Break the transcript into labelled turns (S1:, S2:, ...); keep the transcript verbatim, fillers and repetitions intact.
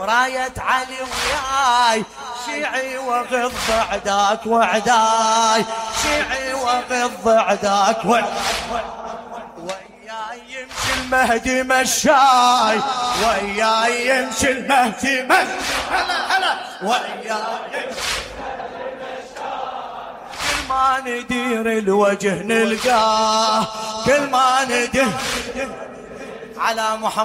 S1: راية علي وياي شيعي وغض عداك وعداي، شيعي وغض عداك وعداي، وياي يمشي المهدي مشاي، وياي يمشي المهدي مشاي، هلا هلا وياي يمشي المهدي مشاي. كل ما ندير الوجه نلقاه، كل ما ندير على محمد